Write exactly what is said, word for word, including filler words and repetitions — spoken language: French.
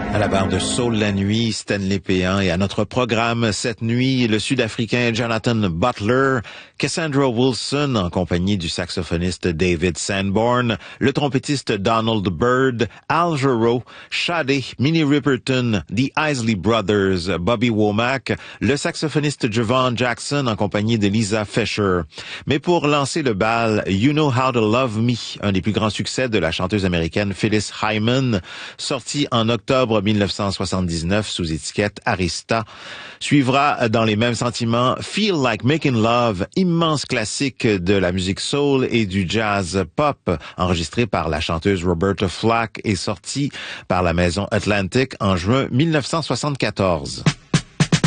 À la barre de Soul la nuit, Stanley Péan, et à notre programme cette nuit, le Sud-Africain Jonathan Butler, Cassandra Wilson en compagnie du saxophoniste David Sanborn, le trompettiste Donald Byrd, Al Jarreau, Sade, Minnie Riperton, The Isley Brothers, Bobby Womack, le saxophoniste Javon Jackson en compagnie de Lisa Fischer. Mais pour lancer le bal, You Know How to Love Me, un des plus grands succès de la chanteuse américaine Phyllis Hyman, sorti en octobre mille neuf cent soixante-dix-neuf sous étiquette Arista, suivra dans les mêmes sentiments Feel Like Making Love, immense classique de la musique soul et du jazz pop, enregistré par la chanteuse Roberta Flack et sorti par la maison Atlantic en juin mille neuf cent soixante-quatorze.